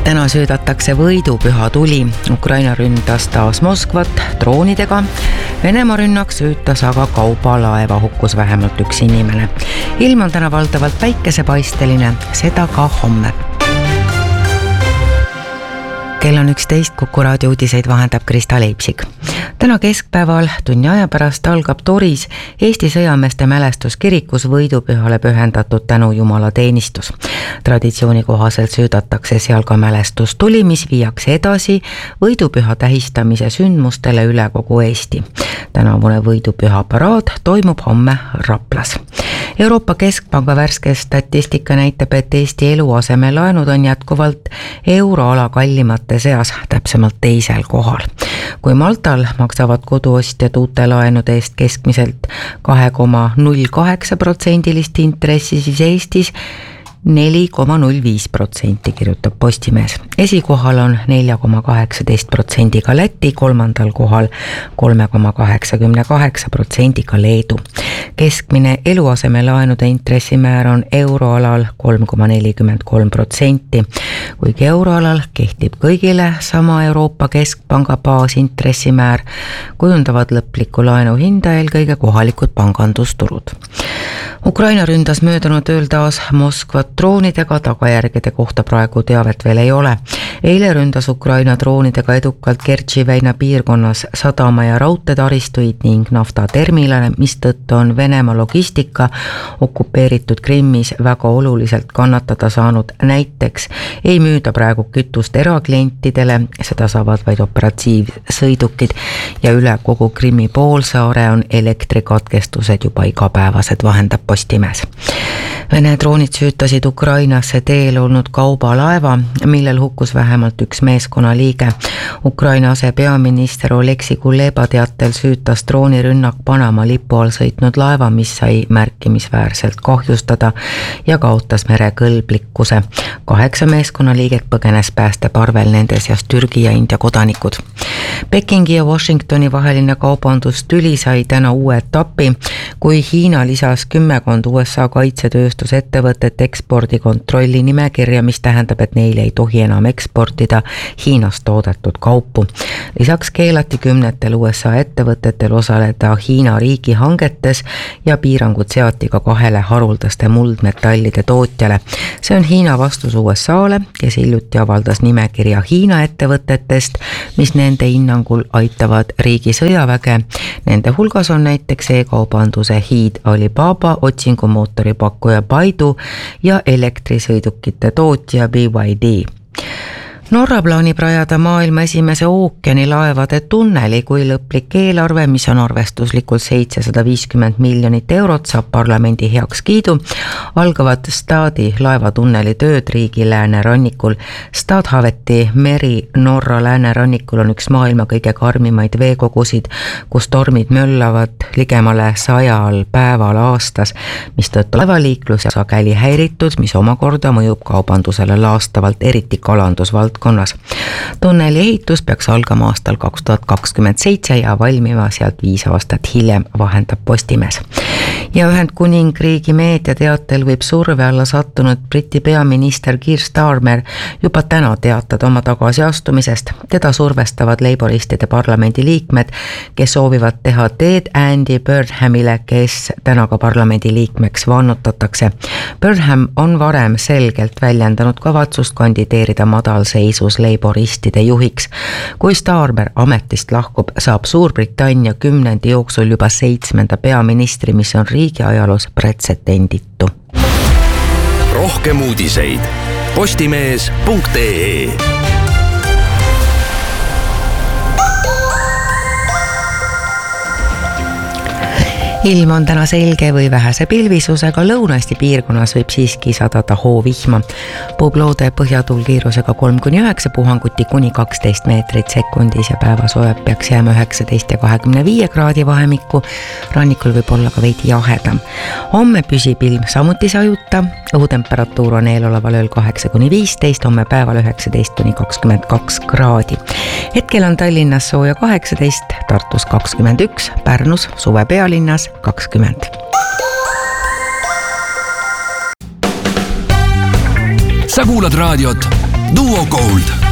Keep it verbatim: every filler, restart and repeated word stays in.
Täna söödatakse võidupüha tuli. Ukraina ründas taas Moskvat droonidega. Venemaa rünnak söötas aga kaubalaeva, hukkus vähemalt üks inimene. Ilm on täna valdavalt päikesepaisteline, seda ka homme. Kell on üksteist, Kuku raadio uudiseid vahendab Krista Leipsik. Täna keskpäeval tunni aja pärast algab Toris Eesti sõjameeste mälestuskirikus võidupühale pühendatud tänu Jumala teenistus. Traditsiooni kohaselt söödatakse seal ka mälestustuli, mis viiakse edasi võidupüha tähistamise sündmustele üle kogu Eesti. Tänavune võidupüha paraad toimub homme Raplas. Euroopa Keskpanga värske statistika näitab, et Eesti eluasemelaenud on jätkuvalt euroala kallimate seas, täpsemalt teisel kohal. Kui Maltal maksavad koduostjad uute laenude eest keskmiselt kaks koma null kaheksa protsendilist intressi, siis Eestis neli koma null viis protsenti, kirjutab Postimees. Esikohal on neli koma kaheksateist protsendiga Läti, kolmandal kohal kolm koma kaheksakümmend kaheksa protsendiga Leedu. Keskmine eluasemelaenude intressimäär on euroalal kolm koma nelikümmend kolm protsenti, kuigi euroalal kehtib kõigile sama Euroopa Keskpanga baasintressimäär, kujundavad lõplikku laenu hinda eelkõige kohalikud pangandusturud. Ukraina ründas möödunud ööl taas Moskvat droonidega, tagajärgede kohta praegu teavet veel ei ole. Eile ründas Ukraina droonidega edukalt Kertši väina piirkonnas sadama ja raudteetaristuid ning naftaterminale, mis tõttu on Venemaa logistika okupeeritud Krimmis väga oluliselt kannatada saanud. Näiteks ei müüda praegu kütust eraklientidele, seda saavad vaid operatiivsõidukid ja üle kogu Krimmi poolsaare on elektrikatkestused juba igapäevased, vahendab Postimees. Vene droonid süütasid Ukrainasse teel olnud kaubalaeva, millel hukkus vähemalt üks meeskonnaliige. Ukraina asepeaminister Oleksi Kuleba teatel süütas droonirünnak Panama lipu all sõitnud laeva, mis sai märkimisväärselt kahjustada ja kaotas merekõlblikkuse. Kaheksa meeskonnaliiget põgenes päästeparvel, nende seas Türgi ja India kodanikud. Pekingi ja Washingtoni vaheline kaubandustüli sai täna uue etapi, kui Hiina lisas kümmekond U S A kaitsetööstusettevõtet ekspordikontrolli nimekirja, mis tähendab, et neile ei tohi enam eksportida Hiinas toodetud kaupu. Lisaks keelati kümnetel U S A ettevõtetel osaleda Hiina riigihangetes ja piirangud seati ka kahele haruldaste muldmetallide tootjale. See on Hiina vastus U S A-le, kes hiljuti avaldas nimekirja Hiina ettevõtetest, mis nende hinnangul aitavad riigi sõjaväge. Nende hulgas on näiteks e-kaubanduse hiid Alibaba, otsingumootori pakkuja Baidu ja elektrisõidukite tootja B Y D. Norra plaanib rajada maailma esimese ookeanilaevade tunneli, kui lõplik eelarve, mis on arvestuslikult seitsesada viiskümmend miljonit eurot, saab parlamendi heaks kiidu. Algavad Stadi laevatunneli tööd riigi läänerannikul. Stadhaveti meri Norra läänerannikul on üks maailma kõige karmimaid veekogusid, kus tormid möllavad ligemale sajal päeval aastas, mis tõttu laevaliiklus ja sageli häiritud, mis omakorda mõjub kaubandusele laastavalt, eriti kalandusvald. Tunneli ehitus peaks algama aastal kaks tuhat kakskümmend seitse ja valmima sealt viis aastat hiljem, vahendab Postimees. Ja Ühendkuningriigi meedia teatel võib surve alla sattunud Briti peaminister Keir Starmer juba täna teatada oma tagasiastumisest. Teda survestavad leiboristide parlamendi liikmed, kes soovivad teha teed Andy Burnhamile, kes täna ka parlamendi liikmeks vannutatakse. Burnham on varem selgelt väljendanud kavatsust kandideerida madalseisus leiboristide juhiks. Kui Starmer ametist lahkub, saab Suurbritannia kümnendi jooksul juba seitsmenda peaministri, mis on riigi ajaloos pretsedenditu. Rohkem uudiseid postimees punkt ee. Ilm on täna selge või vähese pilvisusega, Lõuna-Eesti piirkonnas võib siiski sadada hoovihma. Puubloode põhjatuul kiirusega kolm kuni üheksa, puhanguti kuni kaksteist meetrit sekundis ja päevasoojad peaks jääma üheksateist ja kahekümne viie kraadi vahemikku. Rannikul võib olla ka veidi jahedam. Homme püsib ilm samuti sajuta, õhutemperatuur on eeloleval ööl kaheksa kuni viisteist, homme päeval üheksateist kuni kakskümmend kaks kraadi. Hetkel on Tallinnas sooja kaheksateist, Tartus kakskümmend üks, Pärnus suve pealinnas kakskümmend. Sa kuulad raadiot Duo Gold